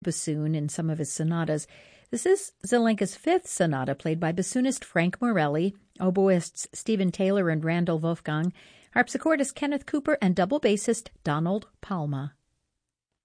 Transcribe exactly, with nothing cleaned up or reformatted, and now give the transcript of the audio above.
bassoon in some of his sonatas. This is Zelenka's fifth sonata, played by bassoonist Frank Morelli, oboists Stephen Taylor and Randall Wolfgang, harpsichordist Kenneth Cooper, and double bassist Donald Palma.